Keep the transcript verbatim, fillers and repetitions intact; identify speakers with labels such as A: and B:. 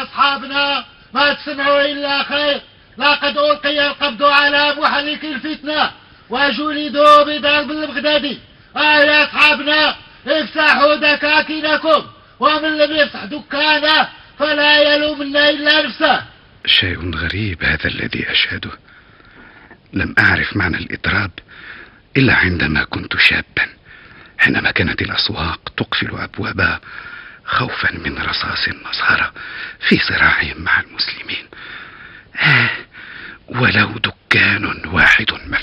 A: أصحابنا ما تسمعوا إلا خير، لقد ألقي القبض على محرك الفتنة وجلدوا بضرب البغدادي. آه يا أصحابنا افسحوا دكاكينكم، ومن لم يفتح دكانه فلا يلومن إلا نفسه.
B: شيء غريب هذا الذي أشهده. لم أعرف معنى الإضراب إلا عندما كنت شابا، حينما كانت الأسواق تقفل أبوابها خوفا من رصاص النصارى في صراعهم مع المسلمين. آه ولو دكان واحد